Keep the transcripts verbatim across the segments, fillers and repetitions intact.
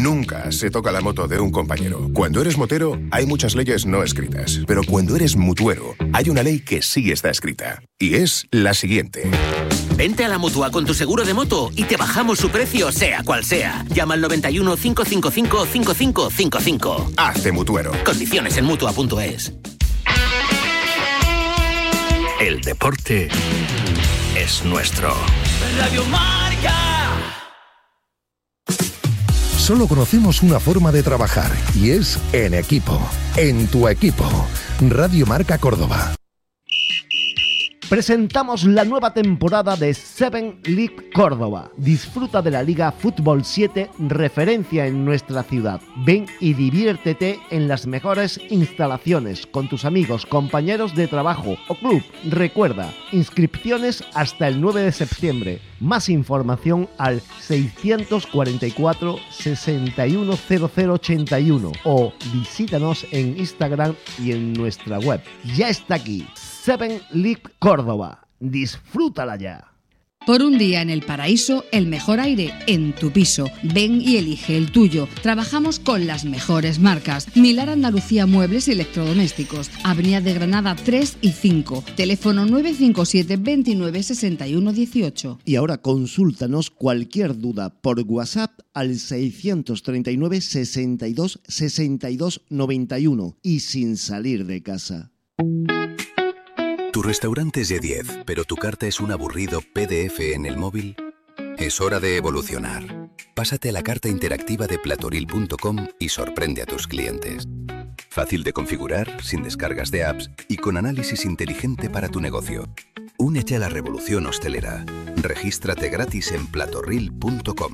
Nunca se toca la moto de un compañero. Cuando eres motero, hay muchas leyes no escritas. Pero cuando eres mutuero, hay una ley que sí está escrita. Y es la siguiente. Vente a la Mutua con tu seguro de moto y te bajamos su precio, sea cual sea. Llama al noventa y uno, cinco cinco cinco, cinco cinco cinco cinco. Hazte mutuero. Condiciones en mutua punto es. El deporte es nuestro. Radio Marca. Solo conocemos una forma de trabajar y es en equipo. En tu equipo. Radio Marca Córdoba. Presentamos la nueva temporada de Seven League Córdoba. Disfruta de la Liga Fútbol siete, referencia en nuestra ciudad. Ven y diviértete en las mejores instalaciones con tus amigos, compañeros de trabajo o club. Recuerda, inscripciones hasta el nueve de septiembre. Más información al seiscientos cuarenta y cuatro, sesenta y uno cero cero ochenta y uno o visítanos en Instagram y en nuestra web. Ya está aquí. Seven League Córdoba. Disfrútala ya. Por un día en el paraíso, el mejor aire en tu piso. Ven y elige el tuyo. Trabajamos con las mejores marcas. Milar Andalucía Muebles y Electrodomésticos. Avenida de Granada tres y cinco. Teléfono nueve cinco siete, veintinueve, sesenta y uno dieciocho. Y ahora consúltanos cualquier duda por WhatsApp al seiscientos treinta y nueve, sesenta y dos, sesenta y dos, noventa y uno y sin salir de casa. ¿Tu restaurante es de diez, pero tu carta es un aburrido P D F en el móvil? Es hora de evolucionar. Pásate a la carta interactiva de platoril punto com y sorprende a tus clientes. Fácil de configurar, sin descargas de apps y con análisis inteligente para tu negocio. Únete a la revolución hostelera. Regístrate gratis en platoril punto com.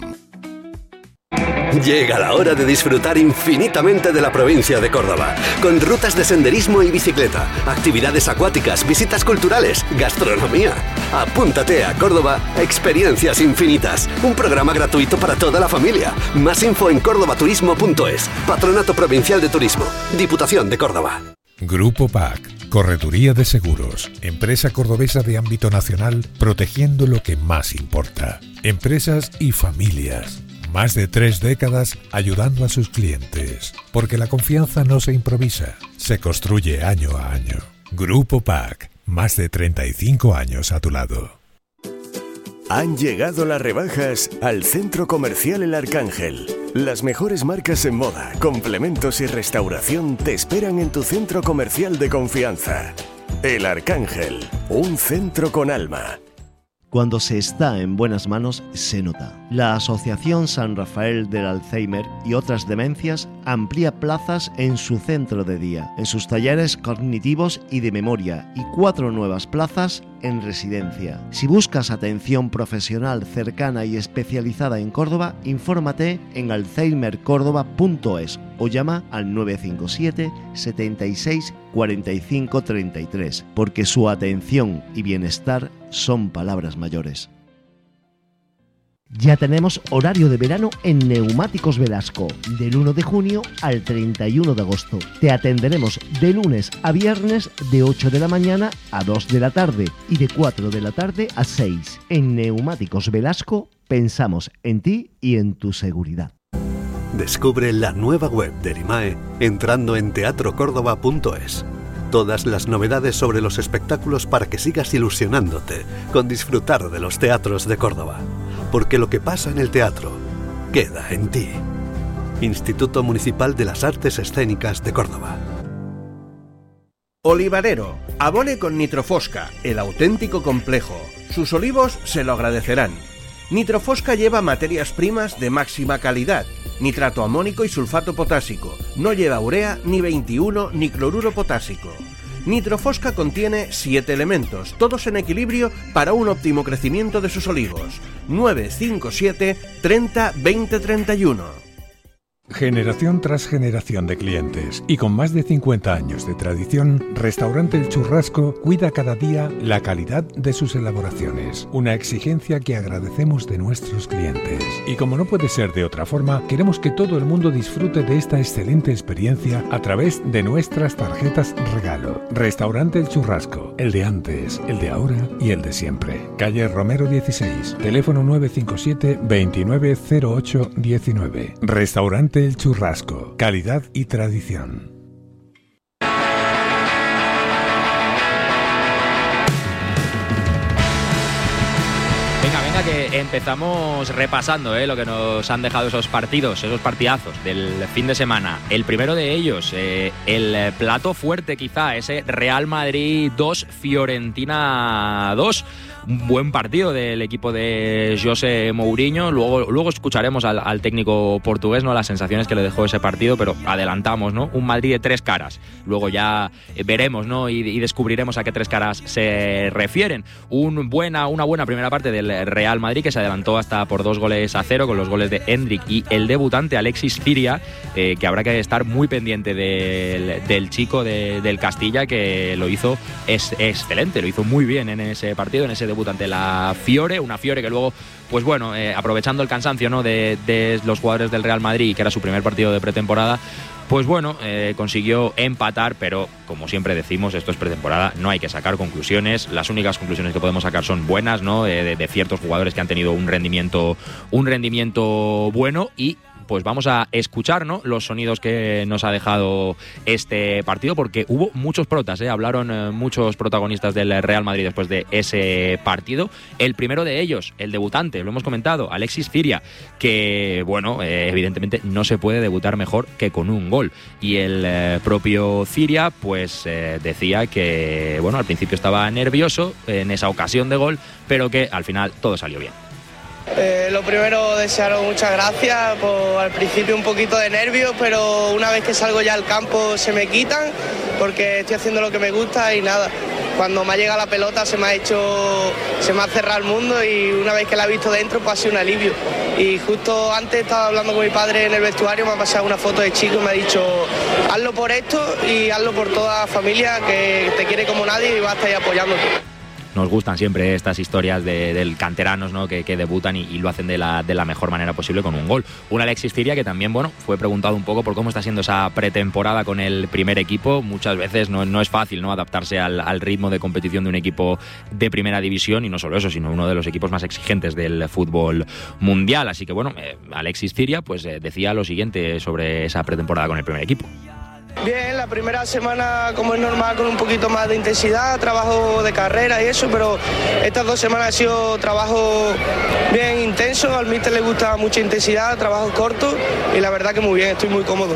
Llega la hora de disfrutar infinitamente de la provincia de Córdoba, con rutas de senderismo y bicicleta, actividades acuáticas, visitas culturales, gastronomía. Apúntate a Córdoba Experiencias Infinitas, un programa gratuito para toda la familia. Más info en córdoba turismo punto es. Patronato Provincial de Turismo, Diputación de Córdoba. Grupo P A C, Correduría de Seguros, empresa cordobesa de ámbito nacional, protegiendo lo que más importa. Empresas y familias. Más de tres décadas ayudando a sus clientes, porque la confianza no se improvisa, se construye año a año. Grupo P A C, más de treinta y cinco años a tu lado. Han llegado las rebajas al Centro Comercial El Arcángel. Las mejores marcas en moda, complementos y restauración te esperan en tu centro comercial de confianza. El Arcángel, un centro con alma. Cuando se está en buenas manos, se nota. La Asociación San Rafael del Alzheimer y otras demencias amplía plazas en su centro de día, en sus talleres cognitivos y de memoria, y cuatro nuevas plazas en residencia. Si buscas atención profesional cercana y especializada en Córdoba, infórmate en alzheimer córdoba punto es o llama al nueve cinco siete, setenta y seis, cuarenta y cinco, treinta y tres, porque su atención y bienestar son palabras mayores. Ya tenemos horario de verano en Neumáticos Velasco, del uno de junio al treinta y uno de agosto. Te atenderemos de lunes a viernes de ocho de la mañana a dos de la tarde y de cuatro de la tarde a seis. En Neumáticos Velasco pensamos en ti y en tu seguridad. Descubre la nueva web de Erimae entrando en teatro córdoba punto es. Todas las novedades sobre los espectáculos para que sigas ilusionándote con disfrutar de los teatros de Córdoba. Porque lo que pasa en el teatro queda en ti. Instituto Municipal de las Artes Escénicas de Córdoba. Olivarero, abone con Nitrofosca, el auténtico complejo. Sus olivos se lo agradecerán. Nitrofosca lleva materias primas de máxima calidad, nitrato amónico y sulfato potásico. No lleva urea, ni veintiuno, ni cloruro potásico. Nitrofosca contiene siete elementos, todos en equilibrio para un óptimo crecimiento de sus olivos. nueve cinco siete, treinta, veinte, treinta y uno. Generación tras generación de clientes y con más de cincuenta años de tradición, Restaurante El Churrasco cuida cada día la calidad de sus elaboraciones, una exigencia que agradecemos de nuestros clientes. Y como no puede ser de otra forma, queremos que todo el mundo disfrute de esta excelente experiencia a través de nuestras tarjetas regalo. Restaurante El Churrasco, el de antes, el de ahora y el de siempre. Calle Romero dieciséis, teléfono nueve cinco siete, veintinueve cero ocho diecinueve. Restaurante El Churrasco, calidad y tradición. Venga, venga, que empezamos repasando ¿eh? lo que nos han dejado esos partidos, esos partidazos del fin de semana. El primero de ellos, eh, el plato fuerte quizá, ese Real Madrid dos, Fiorentina dos. Un buen partido del equipo de José Mourinho. Luego, luego escucharemos al, al técnico portugués, ¿no? Las sensaciones que le dejó ese partido, pero adelantamos, ¿no? Un Madrid de tres caras. Luego ya veremos, ¿no? Y, y descubriremos a qué tres caras se refieren. Un buena, una buena primera parte del Real Madrid, que se adelantó hasta por dos goles a cero, con los goles de Endrick y el debutante Alexis Ciria, eh, que habrá que estar muy pendiente del, del chico de, del Castilla, que lo hizo es, excelente, lo hizo muy bien en ese partido, en ese debut ante la Fiore, una Fiore que luego, pues bueno, eh, aprovechando el cansancio, ¿no? de, de los jugadores del Real Madrid, que era su primer partido de pretemporada, pues bueno, eh, consiguió empatar, pero como siempre decimos, esto es pretemporada, no hay que sacar conclusiones. Las únicas conclusiones que podemos sacar son buenas, ¿no? Eh, de, de ciertos jugadores que han tenido un rendimiento, un rendimiento bueno. Y pues vamos a escuchar, ¿no? los sonidos que nos ha dejado este partido, porque hubo muchos protas, ¿eh? hablaron eh, muchos protagonistas del Real Madrid después de ese partido. El primero de ellos, el debutante, lo hemos comentado, Alexis Ciria, que bueno, eh, evidentemente no se puede debutar mejor que con un gol. Y el eh, propio Ciria pues eh, decía que bueno, al principio estaba nervioso en esa ocasión de gol, pero que al final todo salió bien. Eh, lo primero, desearos muchas gracias. Por, al principio un poquito de nervios, pero una vez que salgo ya al campo se me quitan, porque estoy haciendo lo que me gusta y nada. Cuando me ha llegado la pelota se me ha hecho, se me ha cerrado el mundo, y una vez que la he visto dentro pues ha sido un alivio. Y justo antes estaba hablando con mi padre en el vestuario, me ha pasado una foto de chico y me ha dicho: hazlo por esto y hazlo por toda la familia que te quiere como nadie y va a estar ahí apoyándote. Nos gustan siempre estas historias de, del canteranos, ¿no? que, que debutan y, y lo hacen de la, de la mejor manera posible con un gol. Un Alexis Ciria que también bueno, fue preguntado un poco por cómo está siendo esa pretemporada con el primer equipo. Muchas veces no, no es fácil, ¿no? adaptarse al, al ritmo de competición de un equipo de primera división, y no solo eso, sino uno de los equipos más exigentes del fútbol mundial. Así que bueno, eh, Alexis Ciria pues, eh, decía lo siguiente sobre esa pretemporada con el primer equipo. Bien, la primera semana, como es normal, con un poquito más de intensidad, trabajo de carrera y eso, pero estas dos semanas ha sido trabajo bien intenso. Al míster le gusta mucha intensidad, trabajo corto, y la verdad que muy bien, estoy muy cómodo.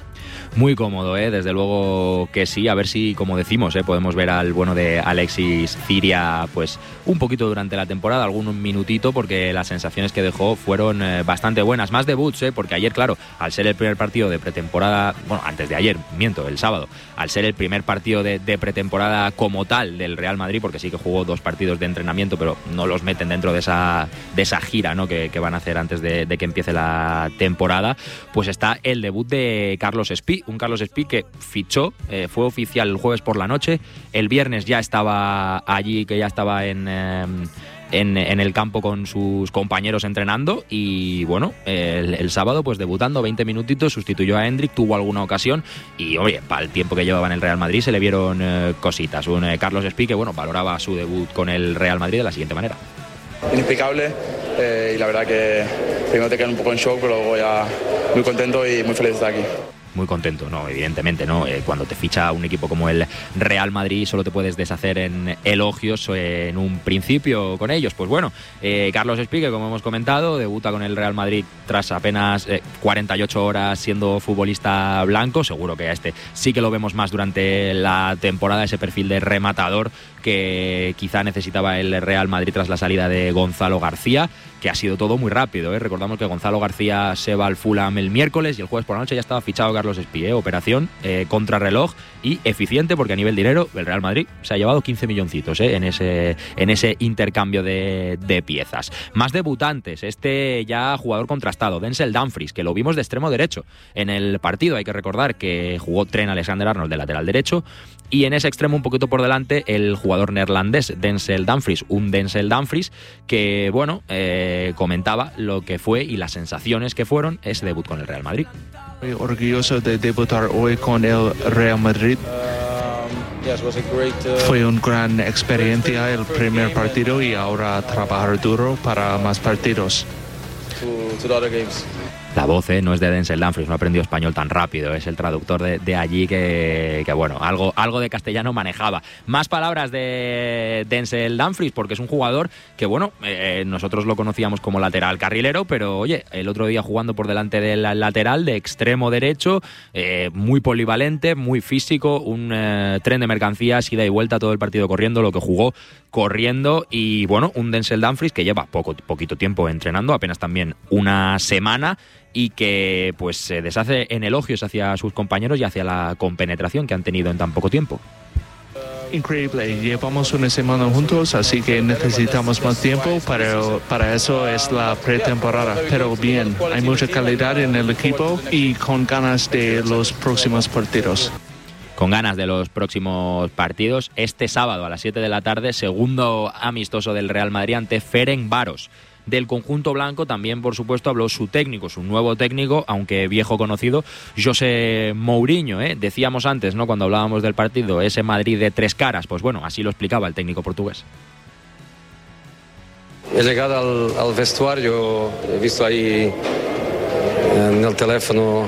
Muy cómodo, ¿eh? desde luego que sí. A ver si, como decimos, ¿eh? podemos ver al bueno de Alexis Ciria pues un poquito durante la temporada, algún minutito, porque las sensaciones que dejó fueron eh, bastante buenas. Más debuts, ¿eh? porque ayer, claro, al ser el primer partido de pretemporada, bueno, antes de ayer, miento, el sábado, al ser el primer partido de, de pretemporada como tal del Real Madrid, porque sí que jugó dos partidos de entrenamiento, pero no los meten dentro de esa, de esa gira, ¿no? que, que van a hacer antes de, de que empiece la temporada, pues está el debut de Carlos Espí. Un Carlos Espí que fichó, eh, fue oficial el jueves por la noche, el viernes ya estaba allí, que ya estaba en, eh, en, en el campo con sus compañeros entrenando, y bueno, el, el sábado pues debutando veinte minutitos, sustituyó a Endrick, tuvo alguna ocasión, y oye, para el tiempo que llevaba en el Real Madrid se le vieron eh, cositas. Un eh, Carlos Espí que bueno, valoraba su debut con el Real Madrid de la siguiente manera. Inexplicable, eh, y la verdad que primero te quedas un poco en shock, pero luego ya muy contento y muy feliz de estar aquí. Muy contento, no, evidentemente, ¿no? Eh, cuando te ficha un equipo como el Real Madrid solo te puedes deshacer en elogios eh, en un principio con ellos. Pues bueno, eh, Carlos Espí, que como hemos comentado, debuta con el Real Madrid tras apenas eh, cuarenta y ocho horas siendo futbolista blanco. Seguro que a este sí que lo vemos más durante la temporada, ese perfil de rematador que quizá necesitaba el Real Madrid tras la salida de Gonzalo García, que ha sido todo muy rápido, ¿eh? Recordamos que Gonzalo García se va al Fulham el miércoles y el jueves por la noche ya estaba fichado Carlos Espí, ¿eh? Operación eh, contrarreloj y eficiente, porque a nivel dinero el Real Madrid se ha llevado quince milloncitos ¿eh? en, ese, en ese intercambio de, de piezas. Más debutantes, este ya jugador contrastado, Denzel Dumfries, que lo vimos de extremo derecho en el partido. Hay que recordar que jugó Trent Alexander-Arnold de lateral derecho, y en ese extremo un poquito por delante el jugador neerlandés Denzel Dumfries, un Denzel Dumfries que, bueno, eh, comentaba lo que fue y las sensaciones que fueron ese debut con el Real Madrid. Estoy orgulloso de debutar hoy con el Real Madrid. Fue una gran experiencia el primer partido y ahora trabajar duro para más partidos. La voz ¿eh? no es de Denzel Dumfries, no ha aprendido español tan rápido, es el traductor de, de allí que, que, bueno, algo, algo de castellano manejaba. Más palabras de Denzel Dumfries, porque es un jugador que, bueno, eh, nosotros lo conocíamos como lateral carrilero, pero oye, el otro día jugando por delante del lateral, de extremo derecho, eh, muy polivalente, muy físico, un eh, tren de mercancías, ida y vuelta todo el partido corriendo, lo que jugó corriendo, y bueno, un Denzel Dumfries que lleva poco, poquito tiempo entrenando, apenas también una semana, y que pues se deshace en elogios hacia sus compañeros y hacia la compenetración que han tenido en tan poco tiempo. Increíble, llevamos una semana juntos, así que necesitamos más tiempo, para, para eso es la pretemporada. Pero bien, hay mucha calidad en el equipo y con ganas de los próximos partidos. Con ganas de los próximos partidos, este sábado a las siete de la tarde, segundo amistoso del Real Madrid ante Ferencváros. Del conjunto blanco también, por supuesto, habló su técnico, su nuevo técnico, aunque viejo conocido, José Mourinho, ¿eh? Decíamos antes, ¿no?, cuando hablábamos del partido, ese Madrid de tres caras, pues bueno, así lo explicaba el técnico portugués. He llegado al, al vestuario, he visto ahí en el teléfono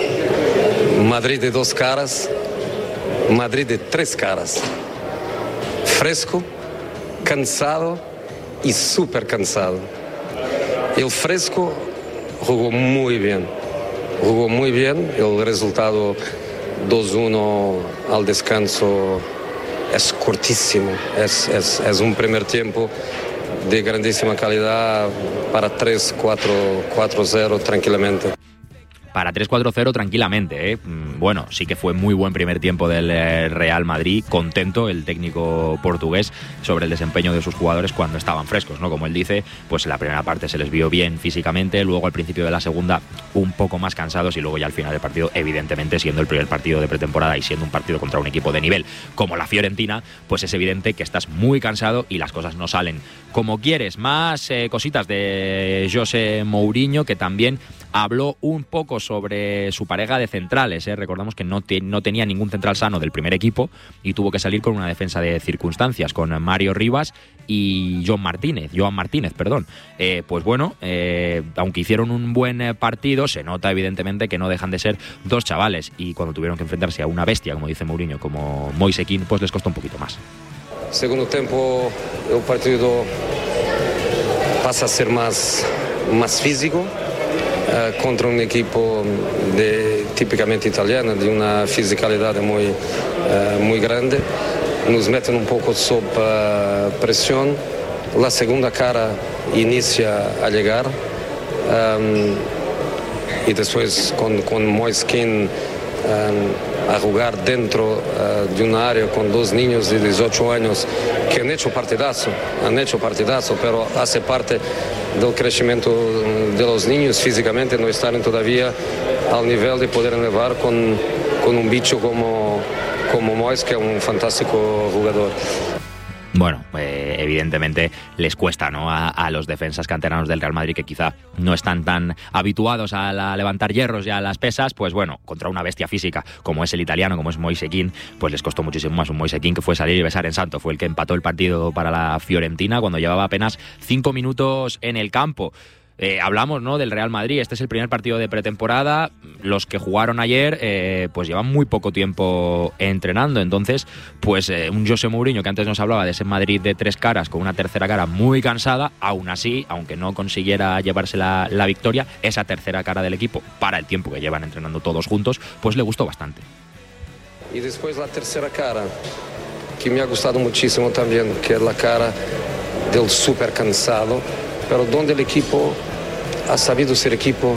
Madrid de dos caras, Madrid de tres caras, fresco, cansado y súper cansado. El fresco jugó muy bien, jugó muy bien, el resultado dos uno al descanso es cortísimo, es, es, es un primer tiempo de grandísima calidad para tres cuatro cero tranquilamente. Para tres cuatro cero tranquilamente, ¿eh? Bueno, sí que fue muy buen primer tiempo del Real Madrid, contento el técnico portugués sobre el desempeño de sus jugadores cuando estaban frescos, ¿no? Como él dice, pues en la primera parte se les vio bien físicamente, luego al principio de la segunda un poco más cansados y luego ya al final del partido, evidentemente siendo el primer partido de pretemporada y siendo un partido contra un equipo de nivel como la Fiorentina, pues es evidente que estás muy cansado y las cosas no salen como quieres. Más eh, cositas de José Mourinho, que también habló un poco sobre su pareja de centrales, ¿eh? Recordamos que no, te, no tenía ningún central sano del primer equipo y tuvo que salir con una defensa de circunstancias, con Mario Rivas y Joan Martínez, Joan Martínez, perdón. Eh, pues bueno, eh, aunque hicieron un buen partido, se nota evidentemente que no dejan de ser dos chavales y cuando tuvieron que enfrentarse a una bestia, como dice Mourinho, como Moise Kean, pues les costó un poquito más. Segundo tiempo, el partido pasa a ser más, más físico. Uh, contra un equipo de, típicamente italiano, de una fisicalidad muy, uh, muy grande. Nos meten un poco sob uh, presión. La segunda cara inicia a llegar. Um, y después con, con Moise Kean um, a jugar dentro uh, de una área con dos niños de dieciocho años que han hecho partidazo, han hecho partidazo, pero hace parte del crecimiento de los niños físicamente, no están todavía al nivel de poder elevar con, con un bicho como, como Moise, que es un fantástico jugador. Bueno, eh, evidentemente les cuesta, ¿no?, a, a los defensas canteranos del Real Madrid, que quizá no están tan habituados a, la, a levantar hierros y a las pesas, pues bueno, contra una bestia física como es el italiano, como es Moise Kean, pues les costó muchísimo más. Un Moise Kean que fue salir y besar en santo, fue el que empató el partido para la Fiorentina cuando llevaba apenas cinco minutos en el campo. Eh, hablamos, ¿no?, del Real Madrid. Este es el primer partido de pretemporada. Los que jugaron ayer eh, pues llevan muy poco tiempo entrenando. Entonces, pues eh, un José Mourinho, que antes nos hablaba de ese Madrid de tres caras, con una tercera cara muy cansada, aún así, aunque no consiguiera llevarse la, la victoria, esa tercera cara del equipo, para el tiempo que llevan entrenando todos juntos, pues le gustó bastante. Y después la tercera cara, que me ha gustado muchísimo también, que es la cara del súper cansado, pero donde el equipo ha sabido ser equipo,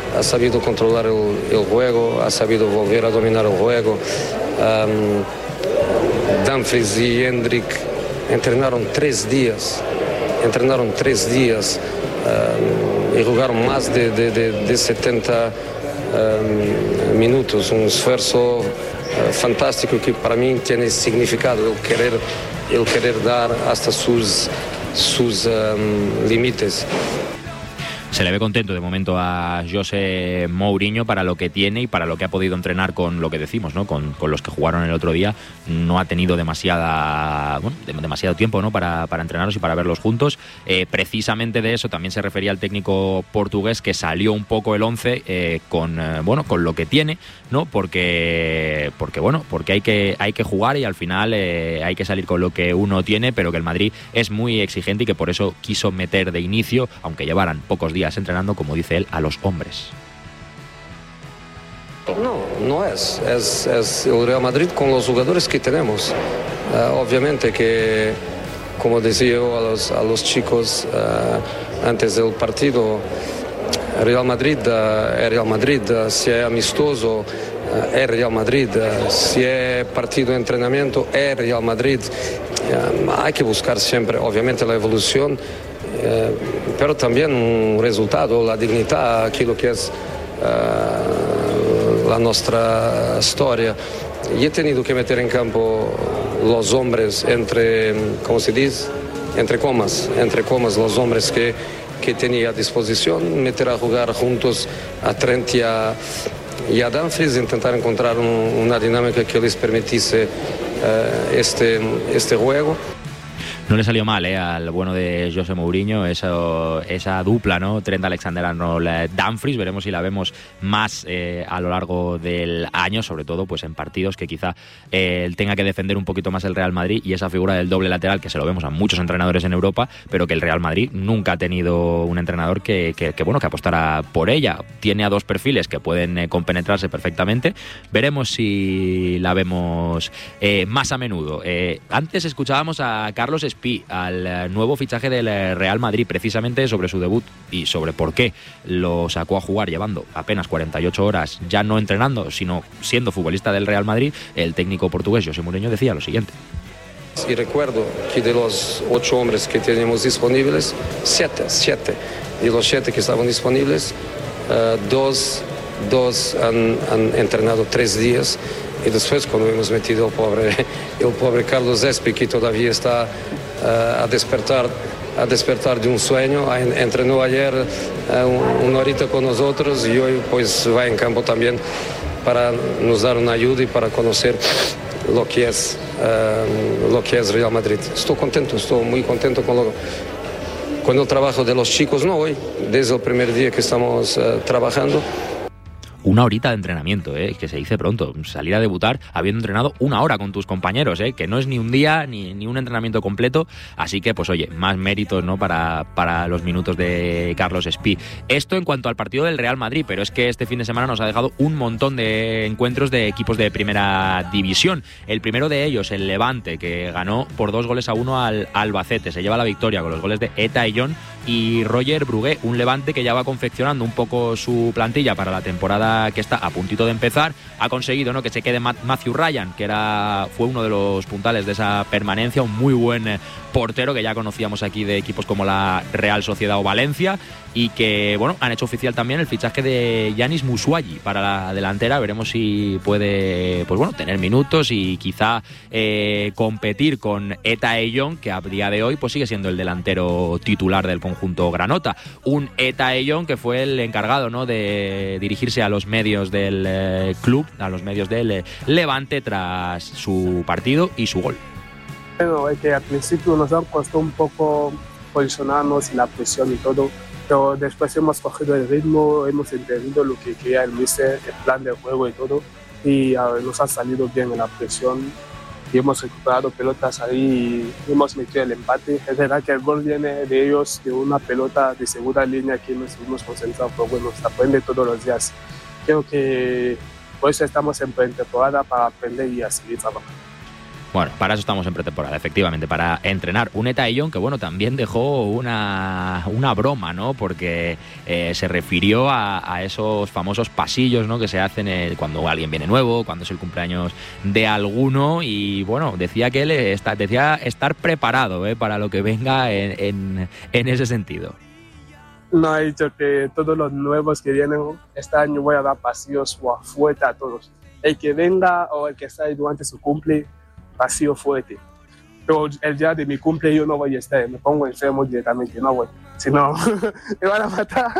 ha sabido controlar el, el juego, ha sabido volver a dominar el juego. Um, Dumfries y Hendrik entrenaron tres días, entrenaron tres días um, y jugaron más de, de, de, de setenta um, minutos, un esfuerzo uh, fantástico que para mí tiene significado, el querer, el querer dar hasta sus, sus um, límites. Se le ve contento de momento a José Mourinho para lo que tiene y para lo que ha podido entrenar con lo que decimos, ¿no? Con, con los que jugaron el otro día. No ha tenido demasiada, bueno, demasiado tiempo, ¿no? para, para entrenarlos y para verlos juntos. Eh, precisamente de eso también se refería el técnico portugués, que salió un poco el once eh, con, eh, bueno, con lo que tiene, ¿no? Porque, porque bueno, porque hay que, hay que jugar y al final eh, hay que salir con lo que uno tiene, pero que el Madrid es muy exigente y que por eso quiso meter de inicio, aunque llevaran pocos días entrenando, como dice él, a los hombres. No, no es. Es, es el Real Madrid con los jugadores que tenemos. Uh, obviamente que, como decía yo a los, a los chicos uh, antes del partido, Real Madrid uh, es Real Madrid. Uh, si es amistoso, uh, es Real Madrid. Uh, si es partido de entrenamiento, es Real Madrid. Uh, hay que buscar siempre, obviamente, la evolución. Eh, pero también un resultado, la dignidad, aquello que es uh, la nuestra historia. Y he tenido que meter en campo los hombres entre, ¿cómo se dice? Entre comas, entre comas, los hombres que, que tenía a disposición, meter a jugar juntos a Trent y a, y a Dumfries, intentar encontrar un, una dinámica que les permitiese uh, este, este juego. No le salió mal eh, al bueno de José Mourinho eso, esa dupla, ¿no? Trent Alexander-Arnold, Dumfries. Veremos si la vemos más eh, a lo largo del año, sobre todo pues en partidos que quizá eh, él tenga que defender un poquito más el Real Madrid, y esa figura del doble lateral que se lo vemos a muchos entrenadores en Europa, pero que el Real Madrid nunca ha tenido un entrenador que, que, que bueno, que apostara por ella. Tiene a dos perfiles que pueden eh, compenetrarse perfectamente. Veremos si la vemos eh, más a menudo. Eh, antes escuchábamos a Carlos Espí, al nuevo fichaje del Real Madrid, precisamente sobre su debut y sobre por qué lo sacó a jugar llevando apenas cuarenta y ocho horas, ya no entrenando, sino siendo futbolista del Real Madrid. El técnico portugués José Mourinho decía lo siguiente: y recuerdo que de los ocho hombres que teníamos disponibles, siete, siete de los siete que estaban disponibles, uh, dos, dos han, han entrenado tres días. Y después, cuando hemos metido el pobre, el pobre Carlos Espí, que todavía está uh, a despertar a despertar de un sueño, entrenó ayer uh, una horita con nosotros y hoy pues va en campo también para nos dar una ayuda y para conocer lo que es, uh, lo que es Real Madrid. Estoy contento, estoy muy contento con, lo, con el trabajo de los chicos, no hoy, desde el primer día que estamos uh, trabajando. Una horita de entrenamiento, ¿eh? Que se dice pronto. Salir a debutar habiendo entrenado una hora con tus compañeros, ¿eh? Que no es ni un día ni, ni un entrenamiento completo. Así que, pues oye, más méritos, ¿no? Para, para los minutos de Carlos Espí. Esto en cuanto al partido del Real Madrid, pero es que este fin de semana nos ha dejado un montón de encuentros de equipos de primera división. El primero de ellos, el Levante, que ganó por dos goles a uno al Albacete. Se lleva la victoria con los goles de Eta Ayllón y Roger Brugué. Un Levante que ya va confeccionando un poco su plantilla para la temporada que está a puntito de empezar. Ha conseguido, ¿no?, que se quede Matthew Ryan, que era fue uno de los puntales de esa permanencia, un muy buen portero que ya conocíamos aquí de equipos como la Real Sociedad o Valencia, y que, bueno, han hecho oficial también el fichaje de Yanis Musuayi para la delantera. Veremos si puede, pues bueno, tener minutos y quizá eh, competir con Eta Ayllón, que a día de hoy pues sigue siendo el delantero titular del conjunto granota. Un Eta Ayllón que fue el encargado, ¿no?, de dirigirse a los medios del eh, club, a los medios del eh, Levante tras su partido y su gol. Bueno, es que al principio nos han costado un poco posicionarnos y la presión y todo, pero después hemos cogido el ritmo, hemos entendido lo que quería el míster, el plan de juego y todo, y uh, nos ha salido bien en la presión y hemos recuperado pelotas ahí y hemos metido el empate. Es verdad que el gol viene de ellos, de una pelota de segunda línea que nos hemos concentrado, pero bueno, se aprende todos los días. Creo que por eso estamos en pretemporada, para aprender y a seguir trabajando. Bueno, para eso estamos en pretemporada, efectivamente, para entrenar. Un Etaillón que, bueno, también dejó una, una broma, ¿no? Porque eh, se refirió a, a esos famosos pasillos, ¿no? Que se hacen el, cuando alguien viene nuevo, cuando es el cumpleaños de alguno. Y, bueno, decía que él está, decía estar preparado ¿eh? para lo que venga en, en, en ese sentido. No, he dicho que todos los nuevos que vienen este año voy a dar pasillos fuerte a todos. El que venga o el que está ahí durante su cumple, pasillo fuerte. Pero el día de mi cumple yo no voy a estar, me pongo enfermo directamente, no voy. Si no, me van a matar.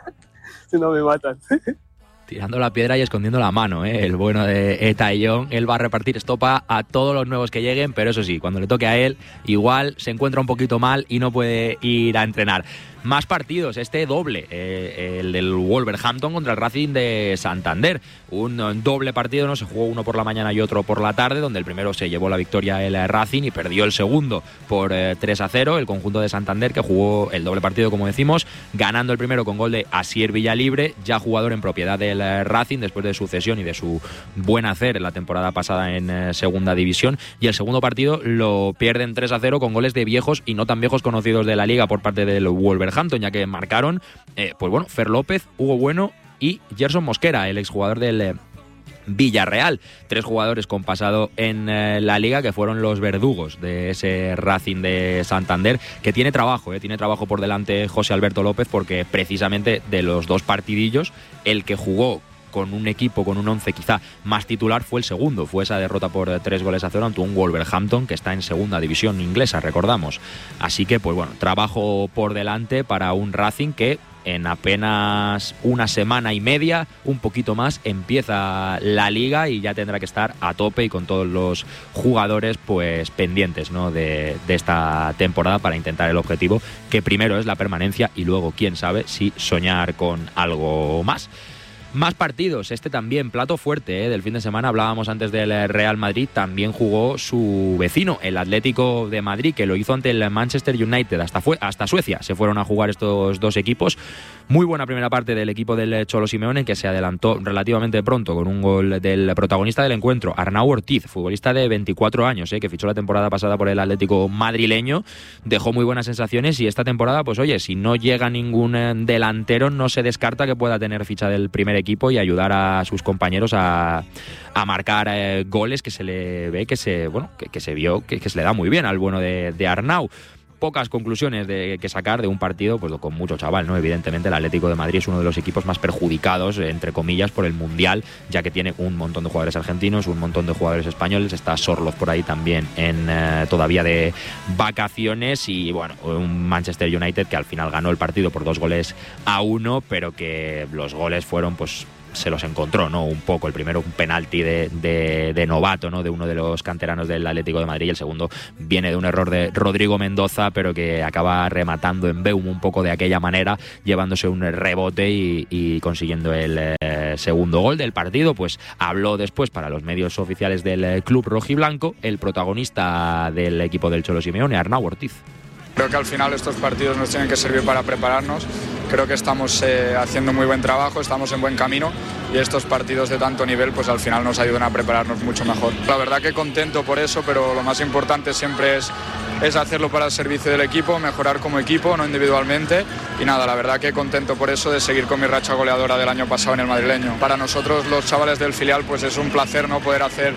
Si no, me matan. Tirando la piedra y escondiendo la mano, ¿eh? El bueno de Etaillón. Él va a repartir estopa a todos los nuevos que lleguen, pero eso sí, cuando le toque a él, igual se encuentra un poquito mal y no puede ir a entrenar. Más partidos, este doble, eh, el del Wolverhampton contra el Racing de Santander. Un, un doble partido, ¿no? Se jugó uno por la mañana y otro por la tarde, donde el primero se llevó la victoria el Racing y perdió el segundo por eh, tres a cero. El conjunto de Santander, que jugó el doble partido, como decimos, ganando el primero con gol de Asier Villalibre, ya jugador en propiedad del eh, Racing después de su cesión y de su buen hacer en la temporada pasada en eh, segunda división. Y el segundo partido lo pierden tres a cero con goles de viejos y no tan viejos conocidos de la liga por parte del Wolverhampton, ya que marcaron, eh, pues bueno, Fer López, Hugo Bueno y Gerson Mosquera, el exjugador del eh, Villarreal. Tres jugadores con pasado en eh, la liga que fueron los verdugos de ese Racing de Santander, que tiene trabajo, eh, tiene trabajo por delante José Alberto López, porque precisamente de los dos partidillos, el que jugó con un equipo, con un once quizá más titular, fue el segundo. Fue esa derrota por tres goles a cero ante un Wolverhampton que está en segunda división inglesa, recordamos. Así que, pues bueno, trabajo por delante para un Racing que en apenas una semana y media, un poquito más, empieza la liga y ya tendrá que estar a tope y con todos los jugadores pues pendientes, ¿no? de, de esta temporada para intentar el objetivo, que primero es la permanencia y luego, quién sabe, si soñar con algo más. Más partidos, este también, plato fuerte ¿eh? del fin de semana. Hablábamos antes del Real Madrid, también jugó su vecino, el Atlético de Madrid, que lo hizo ante el Manchester United, hasta, fue, hasta Suecia se fueron a jugar estos dos equipos. Muy buena primera parte del equipo del Cholo Simeone, que se adelantó relativamente pronto con un gol del protagonista del encuentro, Arnau Ortiz, futbolista de veinticuatro años, ¿eh? que fichó la temporada pasada por el Atlético madrileño, dejó muy buenas sensaciones y esta temporada, pues oye, si no llega ningún delantero, no se descarta que pueda tener ficha del primer equipo y ayudar a sus compañeros a, a marcar eh, goles que se le ve, que se bueno que, que se vio que, que se le da muy bien al bueno de, de Arnau. Pocas conclusiones de que sacar de un partido pues con mucho chaval, ¿no? Evidentemente el Atlético de Madrid es uno de los equipos más perjudicados, entre comillas, por el Mundial, ya que tiene un montón de jugadores argentinos, un montón de jugadores españoles, está Sorloz por ahí también en eh, todavía de vacaciones y bueno, un Manchester United que al final ganó el partido por dos goles a uno, pero que los goles fueron pues se los encontró, ¿no? Un poco. El primero, un penalti de, de, de novato, ¿no? De uno de los canteranos del Atlético de Madrid, y el segundo viene de un error de Rodrigo Mendoza, pero que acaba rematando en Beum un poco de aquella manera, llevándose un rebote y, y consiguiendo el eh, segundo gol del partido. Pues habló después para los medios oficiales del club rojiblanco el protagonista del equipo del Cholo Simeone, Arnau Ortiz. Creo que al final estos partidos nos tienen que servir para prepararnos. Creo que estamos eh, haciendo muy buen trabajo, estamos en buen camino y estos partidos de tanto nivel pues al final nos ayudan a prepararnos mucho mejor. La verdad que contento por eso, pero lo más importante siempre es, es hacerlo para el servicio del equipo, mejorar como equipo, no individualmente. Y nada, la verdad que contento por eso de seguir con mi racha goleadora del año pasado en el madrileño. Para nosotros los chavales del filial pues es un placer, ¿no? Poder hacer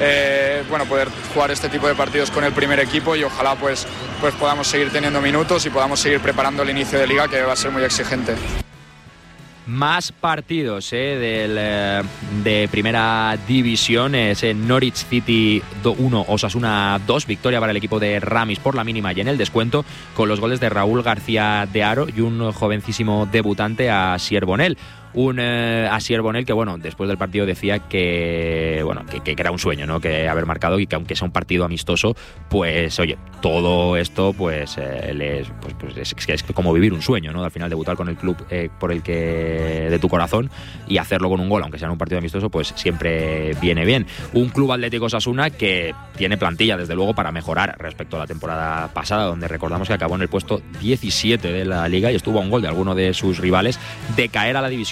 Eh, bueno, poder jugar este tipo de partidos con el primer equipo y ojalá pues, pues podamos seguir teniendo minutos y podamos seguir preparando el inicio de liga, que va a ser muy exigente. Más partidos eh, del, eh, de primera división, ese Norwich City uno, Osasuna dos, victoria para el equipo de Ramis por la mínima y en el descuento, con los goles de Raúl García de Haro y un jovencísimo debutante, Asier Bonel. Un eh, Asier Bonel que, bueno, después del partido decía que, bueno, que, que era un sueño, ¿no? Que haber marcado y que aunque sea un partido amistoso, pues, oye, todo esto, pues, eh, les, pues, pues es, es como vivir un sueño, ¿no? Al final debutar con el club eh, por el que de tu corazón y hacerlo con un gol, aunque sea en un partido amistoso, pues siempre viene bien. Un Club Atlético Osasuna que tiene plantilla, desde luego, para mejorar respecto a la temporada pasada, donde recordamos que acabó en el puesto diecisiete de la Liga y estuvo a un gol de alguno de sus rivales de caer a la división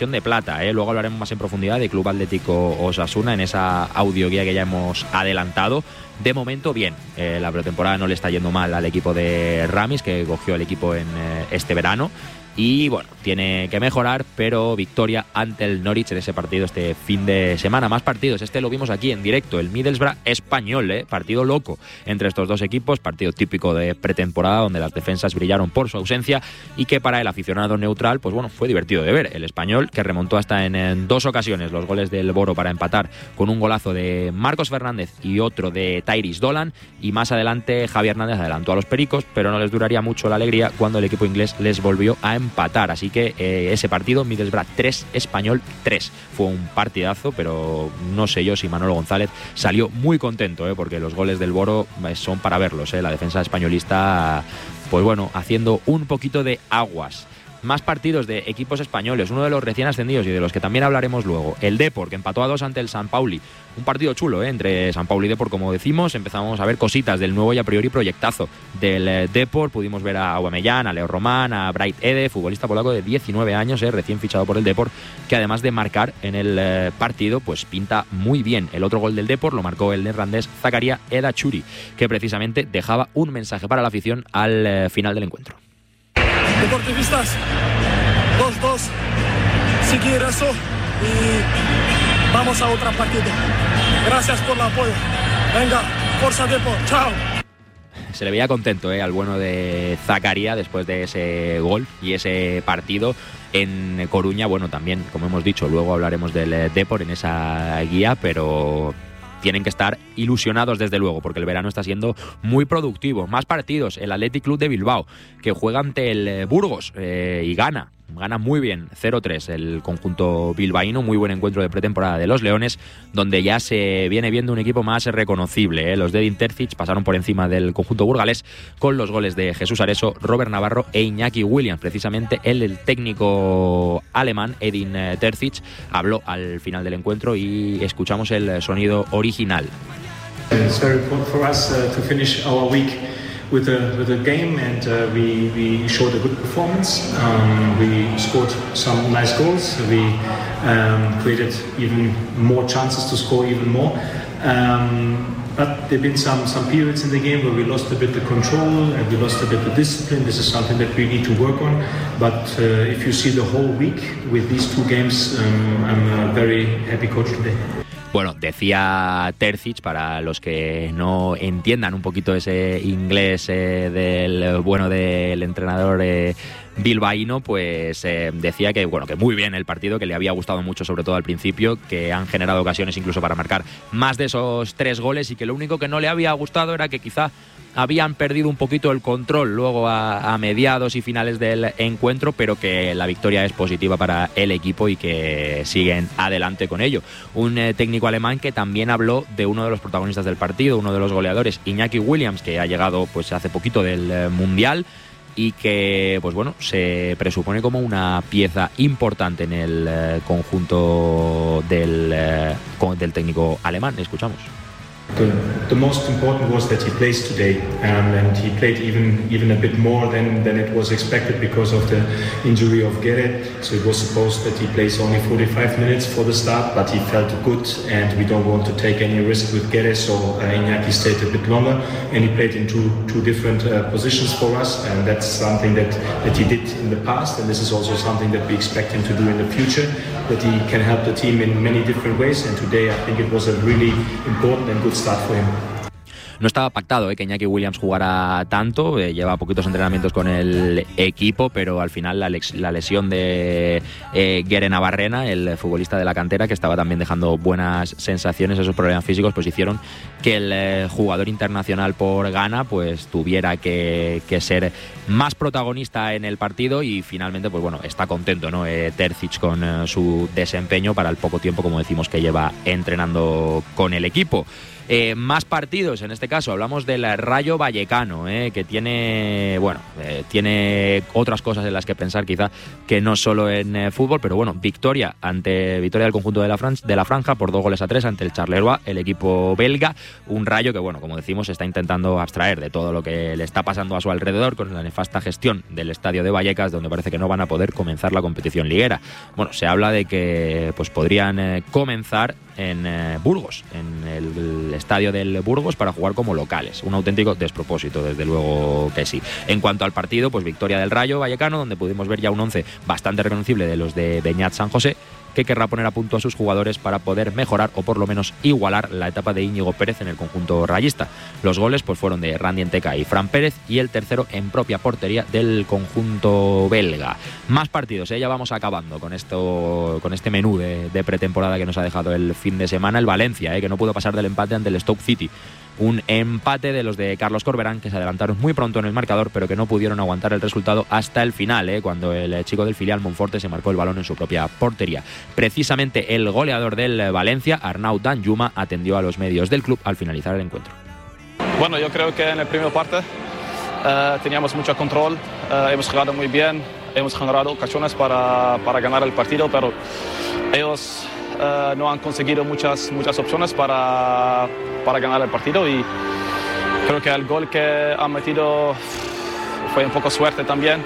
división de plata, ¿eh? Luego hablaremos más en profundidad de Club Atlético Osasuna en esa audioguía que ya hemos adelantado. De momento, bien, eh, la pretemporada no le está yendo mal al equipo de Ramis, que cogió el equipo en eh, este verano. Y bueno, tiene que mejorar, pero victoria ante el Norwich en ese partido este fin de semana. Más partidos, este lo vimos aquí en directo, el Middlesbrough Español, ¿eh? Partido loco entre estos dos equipos, partido típico de pretemporada donde las defensas brillaron por su ausencia y que para el aficionado neutral, pues bueno, fue divertido de ver. El Español que remontó hasta en, en dos ocasiones los goles del Boro para empatar con un golazo de Marcos Fernández y otro de Tyrese Dolan, y más adelante Javi Hernández adelantó a los Pericos, pero no les duraría mucho la alegría cuando el equipo inglés les volvió a empatar. Así que eh, ese partido, Middlesbrough tres, Español tres. Fue un partidazo, pero no sé yo si Manolo González salió muy contento, eh, porque los goles del Boro son para verlos. Eh. La defensa españolista, pues bueno, haciendo un poquito de aguas. Más partidos de equipos españoles, uno de los recién ascendidos y de los que también hablaremos luego, el Depor, que empató a dos ante el San Pauli. Un partido chulo, ¿eh? Entre San Pauli y Depor, como decimos. Empezamos a ver cositas del nuevo y a priori proyectazo del eh, Depor. Pudimos ver a Aubameyang, a Leo Román, a Bright Ede, futbolista polaco de diecinueve años, ¿eh? Recién fichado por el Depor, que además de marcar en el eh, partido, pues pinta muy bien. El otro gol del Depor lo marcó el neerlandés Zakaria Elachuri, que precisamente dejaba un mensaje para la afición al eh, final del encuentro. Deportivistas, dos dos, seguir eso y vamos a otra partida. Gracias por el apoyo. Venga, fuerza Depor, chao. Se le veía contento, ¿eh? Al bueno de Zakaria después de ese gol y ese partido en Coruña. Bueno, también, como hemos dicho, luego hablaremos del Depor en esa guía, pero tienen que estar ilusionados desde luego, porque el verano está siendo muy productivo. Más partidos, el Athletic Club de Bilbao, que juega ante el Burgos eh, y gana. Gana muy bien, cero tres el conjunto bilbaíno, muy buen encuentro de pretemporada de los Leones, donde ya se viene viendo un equipo más reconocible, ¿eh? Los de Edin Terzic pasaron por encima del conjunto burgalés con los goles de Jesús Areso, Robert Navarro e Iñaki Williams. Precisamente el, el técnico alemán, Edin Terzic, habló al final del encuentro y escuchamos el sonido original. It's very important for us uh, to finish our week with a with a game, and uh, we we showed a good performance. Um, we scored some nice goals. We um, created even more chances to score even more. Um, but there've been some some periods in the game where we lost a bit the control and we lost a bit the discipline. This is something that we need to work on. But uh, if you see the whole week with these two games, um, I'm a very happy coach today. Bueno, decía Terzic, para los que no entiendan un poquito ese inglés eh, del bueno del entrenador eh, bilbaíno, pues eh, decía que bueno que muy bien el partido, que le había gustado mucho, sobre todo al principio, que han generado ocasiones incluso para marcar más de esos tres goles, y que lo único que no le había gustado era que quizá habían perdido un poquito el control luego a, a mediados y finales del encuentro, pero que la victoria es positiva para el equipo y que siguen adelante con ello. Un eh, técnico alemán que también habló de uno de los protagonistas del partido, uno de los goleadores, Iñaki Williams, que ha llegado pues hace poquito del eh, Mundial y que pues bueno se presupone como una pieza importante en el eh, conjunto del, eh, del técnico alemán. Escuchamos. The, the most important was that he plays today, um, and he played even even a bit more than, than it was expected because of the injury of Guerre. So it was supposed that he plays only forty-five minutes for the start, but he felt good, and we don't want to take any risk with Guerre, so uh, Iñaki stayed a bit longer, and he played in two two different uh, positions for us, and that's something that, that he did in the past, and this is also something that we expect him to do in the future, that he can help the team in many different ways, and today I think it was a really important and good start for him. No estaba pactado ¿eh? que Iñaki Williams jugara tanto, eh, lleva poquitos entrenamientos con el equipo, pero al final la, lex- la lesión de eh, Guerre Navarrena, el futbolista de la cantera, que estaba también dejando buenas sensaciones, esos problemas físicos, pues hicieron que el eh, jugador internacional por Ghana pues tuviera que, que ser más protagonista en el partido, y finalmente pues bueno está contento, ¿no? Eh, Terzic con eh, su desempeño para el poco tiempo, como decimos, que lleva entrenando con el equipo. Eh, más partidos, en este este caso, hablamos del Rayo Vallecano, ¿eh? que tiene, bueno, eh, tiene otras cosas en las que pensar quizá que no solo en eh, fútbol, pero bueno, victoria ante victoria del conjunto de la, Fran- de la Franja por dos goles a tres ante el Charleroi, el equipo belga, un Rayo que, bueno, como decimos, está intentando abstraer de todo lo que le está pasando a su alrededor con la nefasta gestión del estadio de Vallecas, donde parece que no van a poder comenzar la competición liguera. Bueno, se habla de que pues podrían eh, comenzar en eh, Burgos, en el, el estadio del Burgos, para jugar como locales. Un auténtico despropósito, desde luego que sí. En cuanto al partido, pues victoria del Rayo Vallecano, donde pudimos ver ya un once bastante reconocible de los de Beñat San José, que querrá poner a punto a sus jugadores para poder mejorar o por lo menos igualar la etapa de Íñigo Pérez en el conjunto rayista. Los goles pues fueron de Randy Enteca y Fran Pérez, y el tercero en propia portería del conjunto belga. Más partidos, ¿eh? Ya vamos acabando con esto, con este menú de, de pretemporada que nos ha dejado el fin de semana. El Valencia, ¿eh? que no pudo pasar del empate ante el Stoke City. Un empate de los de Carlos Corberán, que se adelantaron muy pronto en el marcador, pero que no pudieron aguantar el resultado hasta el final, ¿eh? cuando el chico del filial Monforte se marcó el balón en su propia portería. Precisamente el goleador del Valencia, Arnaud Danjuma, atendió a los medios del club al finalizar el encuentro. Bueno, yo creo que en la primera parte uh, teníamos mucho control, uh, hemos jugado muy bien, hemos generado ocasiones para, para ganar el partido, pero ellos uh, no han conseguido muchas, muchas opciones para, para ganar el partido, y creo que el gol que han metido fue un poco suerte también.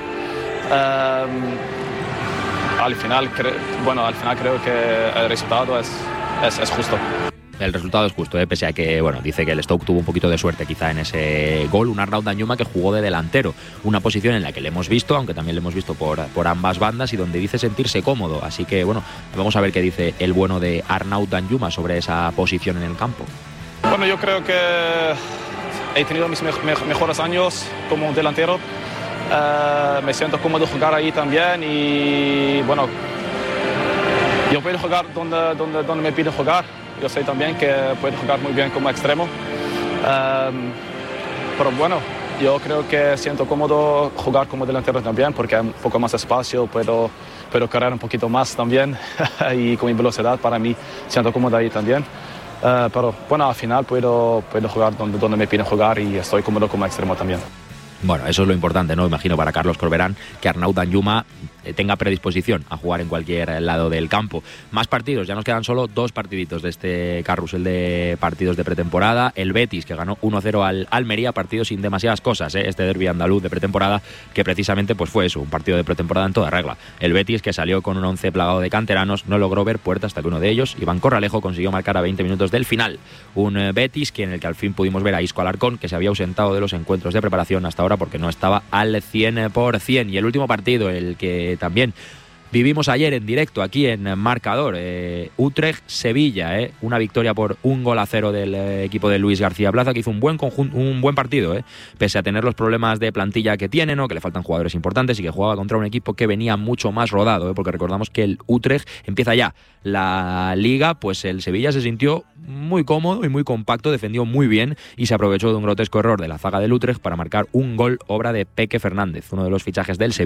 Uh, al final, cre- bueno, al final creo que el resultado es, es, es justo. El resultado es justo, ¿eh? Pese a que, bueno, dice que el Stoke tuvo un poquito de suerte quizá en ese gol. Un Arnaud Danjuma que jugó de delantero, una posición en la que le hemos visto, aunque también le hemos visto por, por ambas bandas, y donde dice sentirse cómodo. Así que, bueno, vamos a ver qué dice el bueno de Arnaud Danjuma sobre esa posición en el campo. Bueno, yo creo que he tenido mis me- me- mejores años como delantero. Uh, me siento cómodo jugar ahí también, y bueno, yo puedo jugar donde, donde, donde me piden jugar. Yo sé también que puedo jugar muy bien como extremo. Um, pero bueno, yo creo que siento cómodo jugar como delantero también, porque hay un poco más espacio, puedo, puedo correr un poquito más también y con mi velocidad, para mí, siento cómodo ahí también. Uh, pero bueno, al final puedo, puedo jugar donde, donde me piden jugar, y estoy cómodo como extremo también. Bueno, eso es lo importante, ¿no? Imagino para Carlos Corberán, que Arnaud Danjuma tenga predisposición a jugar en cualquier lado del campo. Más partidos, ya nos quedan solo dos partiditos de este carrusel de partidos de pretemporada. El Betis, que ganó uno cero al Almería, partido sin demasiadas cosas, ¿eh? Este derbi andaluz de pretemporada, que precisamente pues fue eso, un partido de pretemporada en toda regla. El Betis, que salió con un once plagado de canteranos, no logró ver puerta hasta que uno de ellos, Iván Corralejo, consiguió marcar a veinte minutos del final. Un Betis que en el que al fin pudimos ver a Isco Alarcón, que se había ausentado de los encuentros de preparación hasta ahora porque no estaba al cien por ciento. Y el último partido, el que también vivimos ayer en directo aquí en Marcador, eh, Utrecht-Sevilla, eh, una victoria por un gol a cero del eh, equipo de Luis García Plaza, que hizo un buen conjunto, un buen partido, eh, pese a tener los problemas de plantilla que tiene, ¿no? Que le faltan jugadores importantes, y que jugaba contra un equipo que venía mucho más rodado, eh, porque recordamos que el Utrecht empieza ya la liga, pues el Sevilla se sintió muy cómodo y muy compacto, defendió muy bien y se aprovechó de un grotesco error de la zaga del Utrecht para marcar un gol, obra de Peque Fernández, uno de los fichajes del Sevilla.